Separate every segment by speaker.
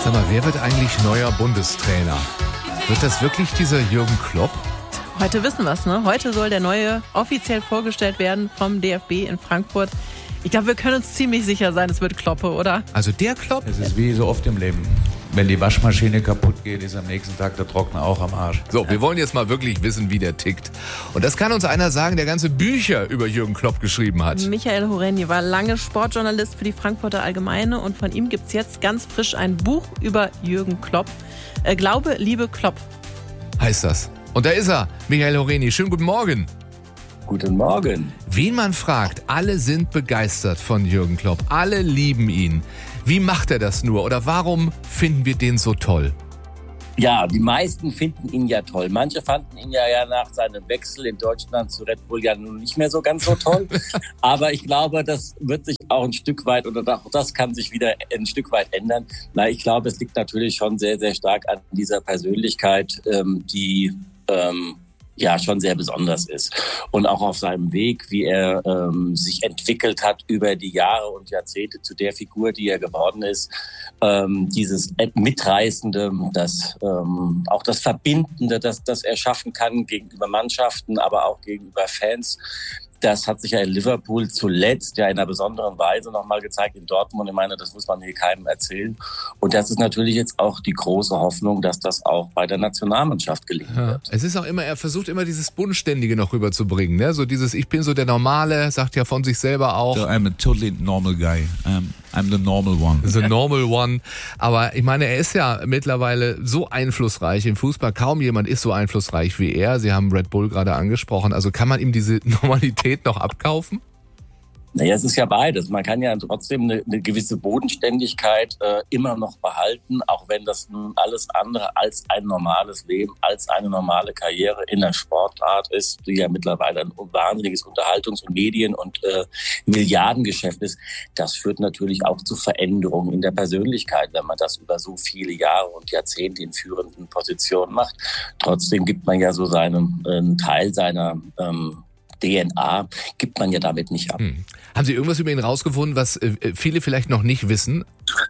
Speaker 1: Sag mal, wer wird eigentlich neuer Bundestrainer? Wird das wirklich dieser Jürgen Klopp?
Speaker 2: Heute wissen wir es, ne? Heute soll der neue offiziell vorgestellt werden vom DFB in Frankfurt. Ich glaube, wir können uns ziemlich sicher sein, es wird Kloppe, oder?
Speaker 1: Also der Klopp?
Speaker 3: Es ist wie so oft im Leben. Wenn die Waschmaschine kaputt geht, ist am nächsten Tag der Trockner auch am Arsch.
Speaker 1: So, wir wollen jetzt mal wirklich wissen, wie der tickt. Und das kann uns einer sagen, der ganze Bücher über Jürgen Klopp geschrieben hat.
Speaker 2: Michael Horeni war lange Sportjournalist für die Frankfurter Allgemeine und von ihm gibt es jetzt ganz frisch ein Buch über Jürgen Klopp. Glaube, Liebe, Klopp.
Speaker 1: Heißt das. Und da ist er, Michael Horeni. Schönen guten Morgen.
Speaker 4: Guten Morgen.
Speaker 1: Wen man fragt, alle sind begeistert von Jürgen Klopp. Alle lieben ihn. Wie macht er das nur? Oder warum finden wir den so toll?
Speaker 4: Ja, die meisten finden ihn ja toll. Manche fanden ihn ja nach seinem Wechsel in Deutschland zu Red Bull ja nun nicht mehr so ganz so toll. Aber ich glaube, das wird sich auch ein Stück weit, oder auch das kann sich wieder ein Stück weit ändern. Ich glaube, es liegt natürlich schon sehr, sehr stark an dieser Persönlichkeit, die ja schon sehr besonders ist. Und auch auf seinem Weg, wie er sich entwickelt hat über die Jahre und Jahrzehnte zu der Figur, die er geworden ist. Dieses Mitreißende, auch das Verbindende, das er schaffen kann gegenüber Mannschaften, aber auch gegenüber Fans. Das hat sich ja in Liverpool zuletzt ja in einer besonderen Weise nochmal gezeigt in Dortmund. Ich meine, das muss man hier keinem erzählen. Und das ist natürlich jetzt auch die große Hoffnung, dass das auch bei der Nationalmannschaft gelingen wird.
Speaker 1: Es ist auch immer, er versucht immer dieses Bodenständige noch rüberzubringen, ne? So dieses, ich bin so der Normale, sagt ja von sich selber auch.
Speaker 3: So, I'm a totally normal guy. I'm the normal one.
Speaker 1: The normal one. Aber ich meine, er ist ja mittlerweile so einflussreich im Fußball. Kaum jemand ist so einflussreich wie er. Sie haben Red Bull gerade angesprochen. Also kann man ihm diese Normalität noch abkaufen?
Speaker 4: Naja, es ist ja beides. Man kann ja trotzdem eine gewisse Bodenständigkeit immer noch behalten, auch wenn das nun alles andere als ein normales Leben, als eine normale Karriere in der Sportart ist, die ja mittlerweile ein wahnsinniges Unterhaltungs- und Medien- und Milliardengeschäft ist. Das führt natürlich auch zu Veränderungen in der Persönlichkeit, wenn man das über so viele Jahre und Jahrzehnte in führenden Positionen macht. Trotzdem gibt man ja so einen Teil seiner DNA gibt man ja damit nicht ab.
Speaker 1: Haben Sie irgendwas über ihn rausgefunden, was viele vielleicht noch nicht wissen?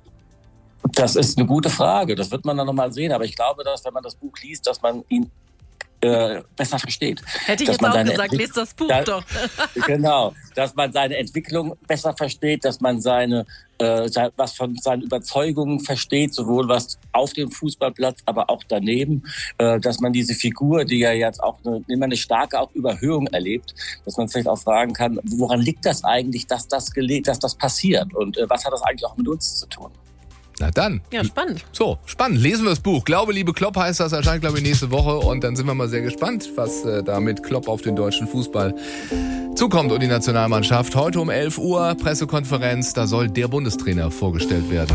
Speaker 4: Das ist eine gute Frage. Das wird man dann nochmal sehen. Aber ich glaube, dass, wenn man das Buch liest, dass man ihn besser versteht.
Speaker 2: Hätte ich jetzt auch gesagt, lest das Buch doch.
Speaker 4: Genau, dass man seine Entwicklung besser versteht, dass man was von seinen Überzeugungen versteht, sowohl was auf dem Fußballplatz, aber auch daneben, dass man diese Figur, die ja jetzt auch immer eine starke auch Überhöhung erlebt, dass man vielleicht auch fragen kann, woran liegt das eigentlich, dass das passiert und was hat das eigentlich auch mit uns zu tun?
Speaker 1: Na dann.
Speaker 2: Ja, spannend.
Speaker 1: So, spannend. Lesen wir das Buch. Glaube, Liebe, Klopp heißt das. Erscheint, glaube ich, nächste Woche. Und dann sind wir mal sehr gespannt, was da mit Klopp auf den deutschen Fußball zukommt und die Nationalmannschaft. Heute um 11 Uhr Pressekonferenz. Da soll der Bundestrainer vorgestellt werden.